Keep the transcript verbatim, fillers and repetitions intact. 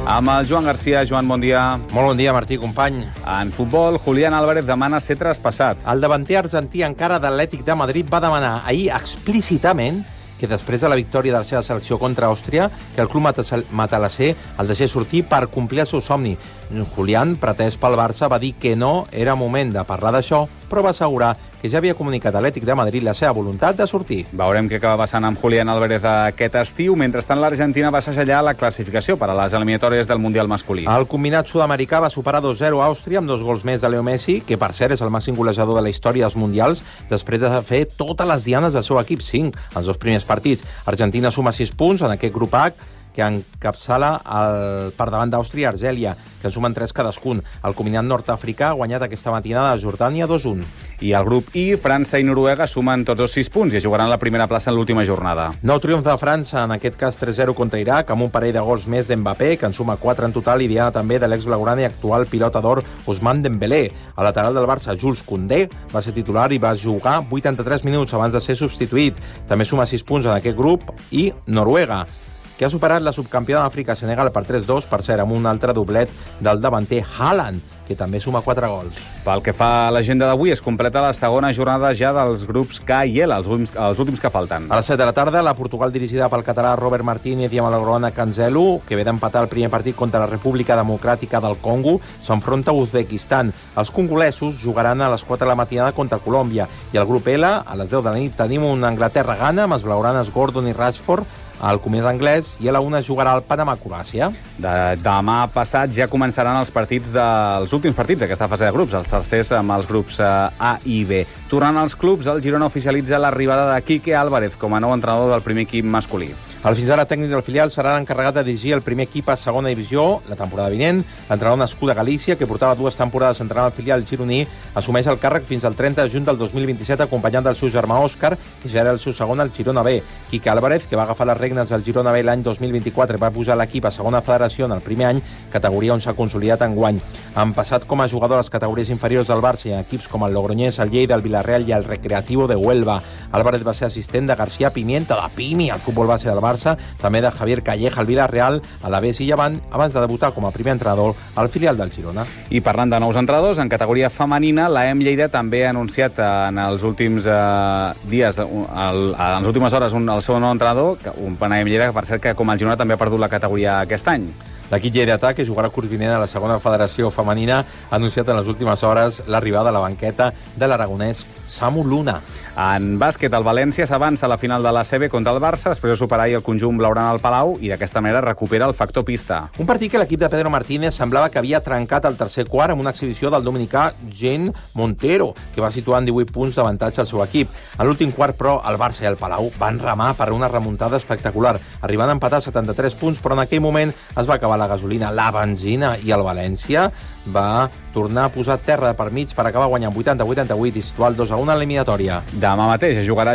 Amb el Joan Garcia. Joan, bon dia. Molt bon dia, Martí, company. En futbol, Julián Álvarez demana ser traspassat. El davanter argentí encara d'Atlètic de Madrid va demanar ahir explícitament que després de la victòria de la seva selecció contra Àustria, que el club matalasser el deixés sortir per complir el seu somni. Julián, pretès pel Barça, va dir que no era moment de parlar d'això, però va assegurar que ja havia comunicat a l'Atlètic de Madrid la seva voluntat de sortir. Veurem què acaba passant amb Julián Álvarez aquest estiu. Mentrestant, l'Argentina va segellar la classificació per a les eliminatòries del Mundial masculí. El combinat sud-americà va superar dos zero a Àustria amb dos gols més de Leo Messi, que per cert és el màxim golejador de la història dels Mundials, després de fer totes les dianes del seu equip, cinc, els dos primers partits. Argentina suma sis punts en aquest grup H, que encapçala el, per davant d'Àustria i Argèlia, que en sumen tres cadascun. El combinat nord-africà ha guanyat aquesta matinada a Jordània dos un. I al grup I, França i Noruega sumen tots els sis punts i jugaran la primera plaça en l'última jornada. Nou triomf de França, en aquest cas tres zero contra Iraq, amb un parell de gols més d'Mbappé, que en suma quatre en total, i diana també de l'ex-blaugrana i actual pilota d'or Ousmane Dembélé. El lateral del Barça, Jules Koundé, va ser titular i va jugar vuitanta-tres minuts abans de ser substituït. També suma sis punts en aquest grup. I Noruega, que ha superat la subcampiona d'Àfrica Senegal per tres dos, per cert, amb un altre doblet del davanter Haaland, que també suma quatre gols. Pel que fa a l'agenda d'avui, es completa la segona jornada ja dels grups K i L, els últims, els últims que falten. A les set de la tarda, la Portugal dirigida pel català Robert Martínez i amb el grona Cancelo, que ve d'empatar el primer partit contra la República Democràtica del Congo, s'enfronta a Uzbekistan. Els congolesos jugaran a les quatre de la matinada contra Colòmbia. I al grup L, a les deu de la nit, tenim un Anglaterra-Ghana amb els blaugranes Gordon i Rashford. El combinat anglès, i a la una jugarà el Panamà-Croàcia. De, demà passat ja començaran els partits dels últims partits d'aquesta fase de grups, els tercers amb els grups A i B. Tornant als clubs, el Girona oficialitza l'arribada de Quique Álvarez com a nou entrenador del primer equip masculí. El fins ara tècnic del filial serà l'encarregat de dirigir el primer equip a segona divisió la temporada vinent. L'entrenador nascut a Galícia, que portava dues temporades entrenant el filial gironí, assumeix el càrrec fins al trenta de juny del dos mil vint-i-set, acompanyat del seu germà Òscar, que ja era el seu segon al Girona B. Quique Álvarez, que va agafar les regnes del Girona B l'any dos mil vint-i-quatre i va posar l'equip a segona federació en el primer any, categoria on s'ha consolidat enguany. Han passat com a jugador a les categories inferiors del Barça i en equips com el Logroñés, el Lleida, el Villarreal i el Recreativo de Huelva. Álvarez va ser assistent de García Pimienta, de Pimi, al futbol base del Barça, també de Javier Calleja al Villarreal, a l'Aves i Llevant, abans de debutar com a primer entrenador al filial del Girona. I parlant de nous entrenadors, en categoria femenina, l'A E M Lleida també ha anunciat en els últims eh, dies, el, en les últimes hores, un, el seu nou entrenador, un A E M Lleida, que per cert que com el Girona també ha perdut la categoria aquest any. L'equip lleidatà, que jugarà curs vinent a la segona federació femenina, ha anunciat en les últimes hores l'arribada a la banqueta de l'aragonès Samu Luna. En bàsquet, el València s'avança a la final de l'A C B contra el Barça, després de superar el conjunt blaugrana al Palau, i d'aquesta manera recupera el factor pista. Un partit que l'equip de Pedro Martínez semblava que havia trencat el tercer quart amb una exhibició del dominicà Jean Montero, que va situar en divuit punts d'avantatge al seu equip. En l'últim quart, però, el Barça i el Palau van remar per una remuntada espectacular, arribant a empatar setanta-tres punts, però en aquell moment es va acabar la gasolina, la benzina, i el València va tornar a posar terra per mig per acabar guanyant vuitanta a vuitanta-vuit i situar el dos a un en l'eliminatòria. Demà mateix es jugarà